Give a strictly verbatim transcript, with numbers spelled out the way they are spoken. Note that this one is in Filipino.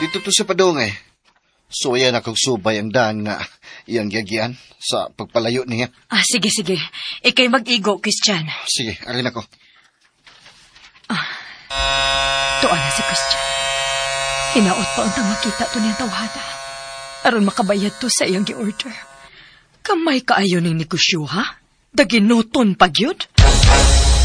Dito to sa padong eh. So yan akong subay ang daan nga iyang gagyan sa pagpalayo niya. Ah, sige, sige. Ikay mag-igo, Christian. Sige, alin ako. Ah, tuwa na si Christian. Hinaot pa untang makita to niyang tawhada. Aron makabayad to sa iyang gi-order. Kamay kaayo ning negosyo, ha? Daginuton pa gyud.